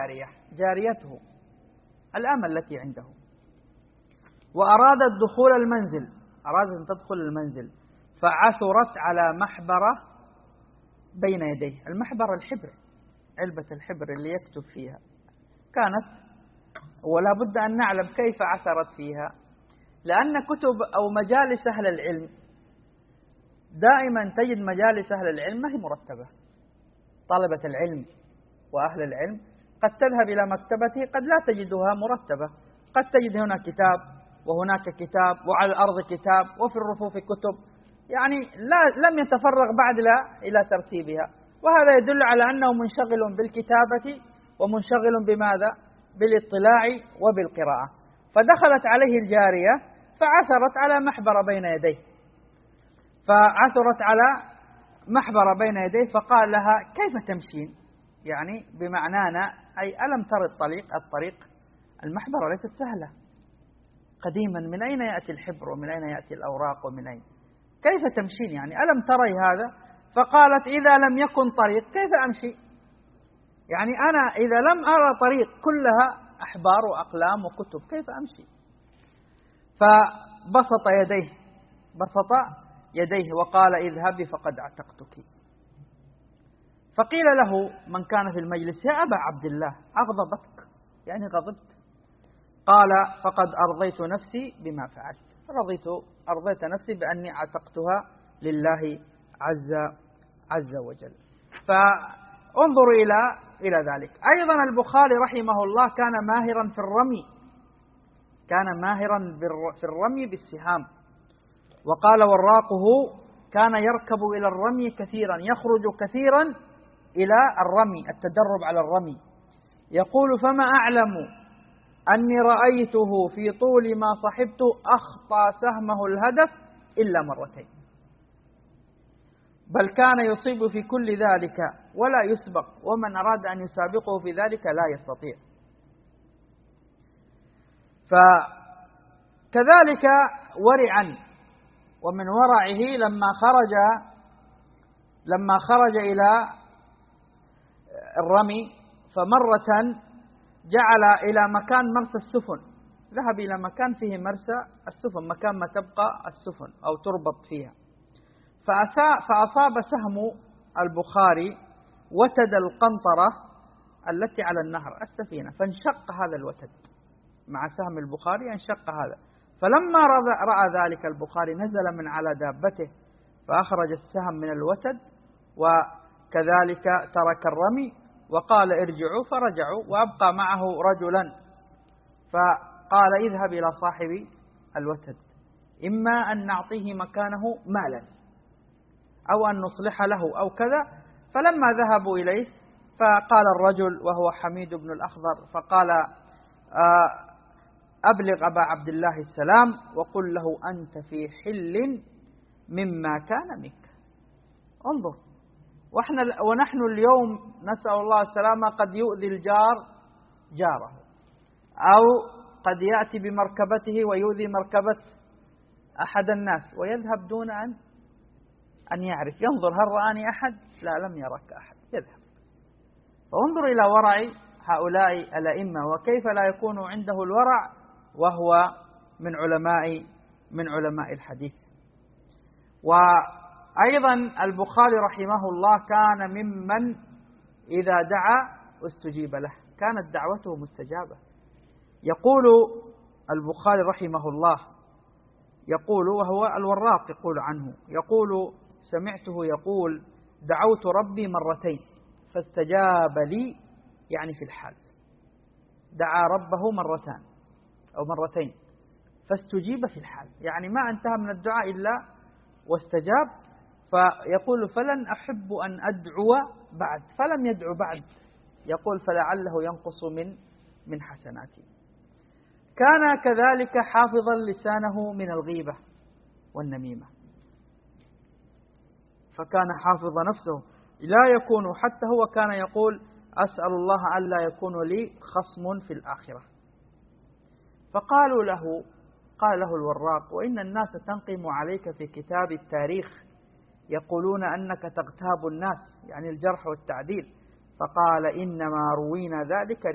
جاريته الأمة التي عنده، وأرادت دخول المنزل، أرادت أن تدخل المنزل، فعثرت على محبرة بين يديه. المحبرة الحبر، علبة الحبر اللي يكتب فيها كانت، ولا بد أن نعلم كيف عثرت فيها، لأن كتب أو مجالس أهل العلم دائما تجد مجالس أهل العلم ما هي مرتبة. طلبة العلم وأهل العلم قد تذهب إلى مكتبته قد لا تجدها مرتبة، قد تجد هنا كتاب وهناك كتاب وعلى الأرض كتاب وفي الرفوف كتب، يعني لم يتفرغ بعد إلى ترتيبها، وهذا يدل على أنه منشغل بالكتابة ومنشغل بماذا؟ بالاطلاع وبالقراءة. فدخلت عليه الجارية فعثرت على محبرة بين يديه، فقال لها كيف تمشين؟ يعني بمعنانا أي ألم تر الطريق المحبرة ليست سهلة، قديما من أين يأتي الحبر ومن أين يأتي الأوراق ومن أين، كيف تمشين يعني ألم تري هذا؟ فقالت إذا لم يكن طريق كيف أمشي؟ يعني أنا إذا لم أرى طريق كلها أحبار وأقلام وكتب كيف أمشي؟ فبسط يديه وقال اذهبي فقد اعتقتك. فقيل له من كان في المجلس يا أبا عبد الله أغضبتك؟ يعني غضبت؟ قال فقد أرضيت نفسي بما فعلت، أرضيت نفسي بأني اعتقتها لله عز وجل. فانظروا إلى ذلك. أيضا البخاري رحمه الله كان ماهرا في الرمي بالسهام، وقال وراقه كان يركب إلى الرمي كثيرا، يخرج كثيرا إلى الرمي، التدرب على الرمي. يقول فما أعلم أني رأيته في طول ما صحبته أخطى سهمه الهدف إلا مرتين، بل كان يصيب في كل ذلك ولا يسبق، ومن أراد أن يسابقه في ذلك لا يستطيع. فكذلك ورعا، ومن ورعه لما خرج إلى الرمي فمرة جعل إلى مكان مرسى السفن، ذهب إلى مكان فيه مرسى السفن، مكان ما تبقى السفن أو تربط فيها، فأصاب سهم البخاري وتد القنطرة التي على النهر السفينة، فانشق هذا الوتد مع سهم البخاري، انشق هذا. فلما رأى ذلك البخاري نزل من على دابته فأخرج السهم من الوتد، وكذلك ترك الرمي وقال ارجعوا، فرجعوا، وأبقى معه رجلا فقال اذهب إلى صاحب الوتد، إما أن نعطيه مكانه مالا أو أن نصلح له أو كذا. فلما ذهبوا إليه فقال الرجل وهو حميد بن الأخضر فقال أبلغ أبا عبد الله السلام وقل له أنت في حل مما كان منك. انظر، ونحن اليوم نسأل الله السلامة قد يؤذي الجار جاره، أو قد يأتي بمركبته ويؤذي مركبة أحد الناس ويذهب دون أن يعرف، ينظر هل رآني أحد؟ لا، لم يرك أحد، يذهب. فانظر إلى ورع هؤلاء الأئمة، وكيف لا يكون عنده الورع وهو من علماء الحديث. وأيضا البخاري رحمه الله كان ممن إذا دعا استجيب له، كانت دعوته مستجابة. يقول البخاري رحمه الله، يقول وهو الوراق يقول عنه، يقول سمعته يقول دعوت ربي مرتين فاستجاب لي، يعني في الحال دعا ربه مرتين فاستجيب في الحال، يعني ما انتهى من الدعاء إلا واستجاب. فيقول فلن أحب أن أدعو بعد، فلم يدعو بعد، يقول فلعله ينقص من حسناتي. كان كذلك حافظا لسانه من الغيبة والنميمة، فكان حافظ نفسه لا يكون، حتى هو كان يقول أسأل الله ألا يكون لي خصم في الآخرة. قال له الوراق وإن الناس تنقم عليك في كتاب التاريخ، يقولون أنك تغتاب الناس، يعني الجرح والتعديل. فقال إنما روينا ذلك